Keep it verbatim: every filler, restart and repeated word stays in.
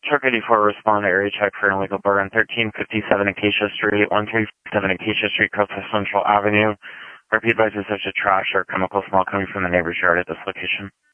Truck eighty-four, respond to area check for an illegal burn, thirteen fifty-seven Acacia Street, one three seven Acacia Street, Coastal Central Avenue. Repeat advice is such a trash or chemical smell coming from the neighbor's yard at this location.